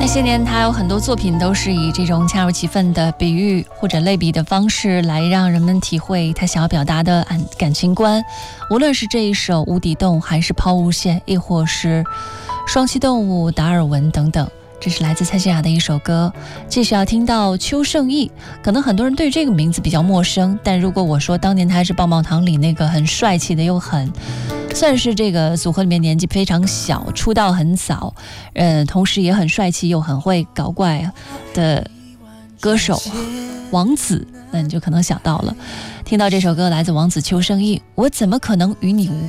些年他有很多作品都是以这种恰如其分的比喻或者类比的方式来让人们体会他想要表达的感情观。无论是这一首无底洞，还是抛物线，亦或是双栖动物达尔文等等，这是来自蔡健雅的一首歌。继续要听到邱胜翊，可能很多人对这个名字比较陌生，但如果我说当年他是棒棒糖里那个很帅气的又很算是这个组合里面年纪非常小，出道很早，同时也很帅气又很会搞怪的歌手王子，那你就可能想到了。听到这首歌来自王子邱胜翊，我怎么可能与你无